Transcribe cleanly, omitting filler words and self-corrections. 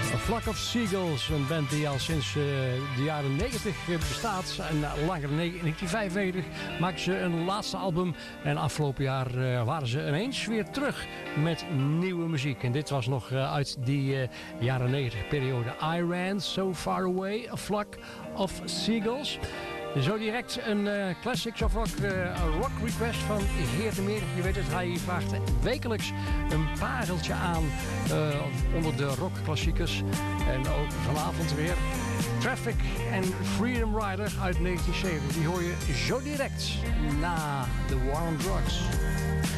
A Flock of Seagulls, een band die al sinds de jaren 90 bestaat. En langer, in 1995 maakten ze een laatste album. En afgelopen jaar waren ze ineens weer terug met nieuwe muziek. En dit was nog uit die jaren 90 periode. I Ran So Far Away, A Flock of Seagulls. Zo direct een Classics of Rock, rock request van Geert de Meer. Je weet het, hij vraagt wekelijks een pareltje aan onder de rockklassiekers. En ook vanavond weer Traffic en Freedom Rider uit 1970. Die hoor je zo direct na The War on Drugs.